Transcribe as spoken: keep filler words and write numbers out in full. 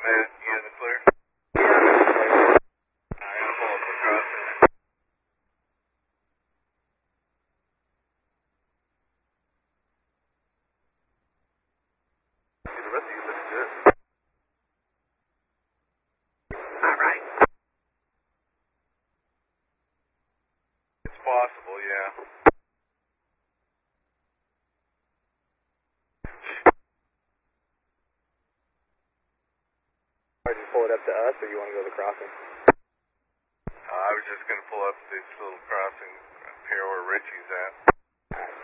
Uh, you in the clear? Yeah. I'm gonna pull up the crossing. The rest of you look good. All right. It's possible, yeah. Or just pull it up to us, or you want to go to the crossing? Uh, I was just gonna pull up this little crossing here where Richie's at.